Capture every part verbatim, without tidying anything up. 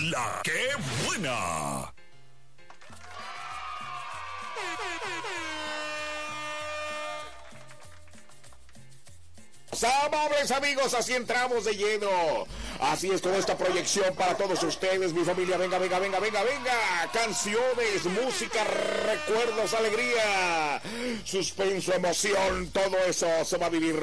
La que buena. Amables amigos, así entramos de lleno. Así es con esta proyección para todos ustedes, mi familia. Venga, venga, venga, venga, venga. Canciones, música, recuerdos, alegría, suspenso, emoción, todo eso se va a vivir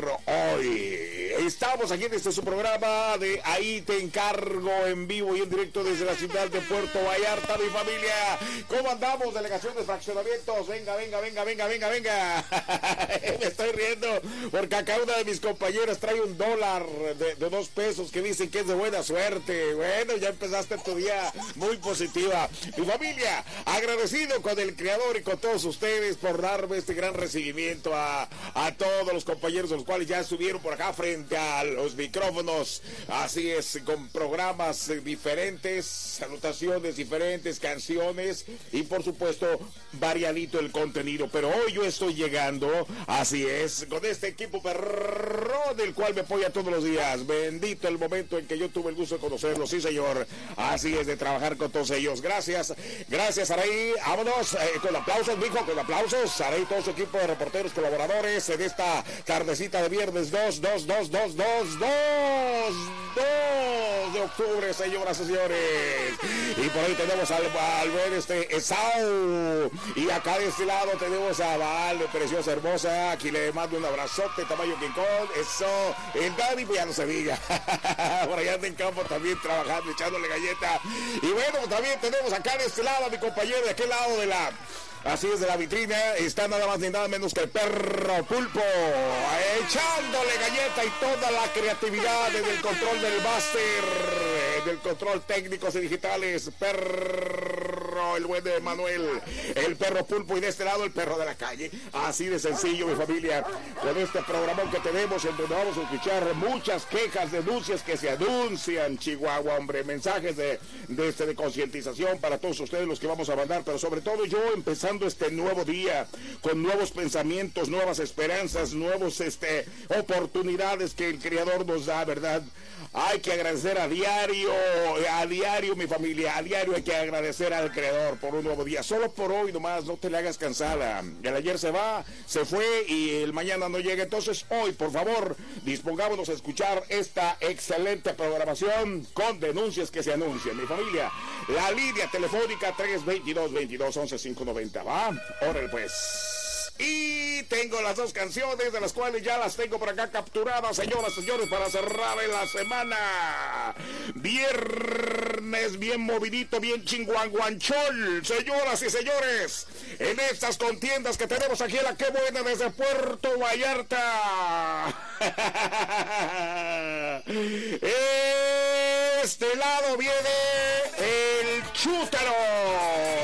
hoy. Estamos aquí desde su programa de Ahí Te Encargo, en vivo y en directo desde la ciudad de Puerto Vallarta, mi familia. ¿Cómo andamos? Delegación de fraccionamientos. Venga, venga, venga, venga, venga, venga. Me estoy riendo porque acá una de mis compañeras trae un dólar de, de dos pesos que dicen que es de buena suerte. Bueno, ya empezaste tu día muy positiva. Mi familia, agradecido con el creador y con todos ustedes por darme este gran recibimiento a, a todos los compañeros, los cuales ya estuvieron por acá frente a los micrófonos. Así es, con programas diferentes, salutaciones diferentes, canciones y por supuesto variadito el contenido. Pero hoy yo estoy llegando, así es, con este equipo perro del cual me apoya todos los días. Bendito el momento en que yo tuve el gusto de conocerlos, sí señor. Así es, de trabajar con todos ellos. Gracias, gracias Araí. Vámonos eh, con aplausos, mijo, con aplausos. Araí, todo su equipo de reporteros, colaboradores en esta tardecita de viernes dos, dos, dos, dos, dos, dos, dos de octubre, señoras y señores. Y por ahí tenemos al, al buen este Esau. Y acá de este lado tenemos a Vale, preciosa, hermosa. Aquí le mando un abrazote, tamaño King Kong. Eso, el Dani, pues ya no se diga. Por allá anda en campo también trabajando, echándole galleta. Y bueno, también tenemos acá de este lado a mi compañero de aquel lado de la... Así es, de la vitrina, está nada más ni nada menos que el perro Pulpo, echándole galleta y toda la creatividad en el control del máster, en el control técnicos y digitales, perro, el buen de Manuel, el perro Pulpo, y de este lado el perro de la calle. Así de sencillo, mi familia, con este programón que tenemos, en donde vamos a escuchar muchas quejas, denuncias que se anuncian, Chihuahua, hombre, mensajes de, de, este, de concientización para todos ustedes los que vamos a mandar, pero sobre todo yo empezando este nuevo día con nuevos pensamientos, nuevas esperanzas, nuevos este oportunidades que el Creador nos da, ¿verdad? Hay que agradecer a diario, a diario, mi familia, a diario hay que agradecer al Creador por un nuevo día. Solo por hoy nomás, no te le hagas cansada. El ayer se va, se fue y el mañana no llega. Entonces hoy, por favor, dispongámonos a escuchar esta excelente programación con denuncias que se anuncian. Mi familia, la línea telefónica tres veintidós, veintidós, once, quinientos noventa, ¿va? Órale pues. Y tengo las dos canciones, de las cuales ya las tengo por acá capturadas, señoras y señores, para cerrar en la semana. Viernes bien movidito, bien chinguanguanchol, señoras y señores, en estas contiendas que tenemos aquí en la Que Buena desde Puerto Vallarta. Este lado viene el Chútaro.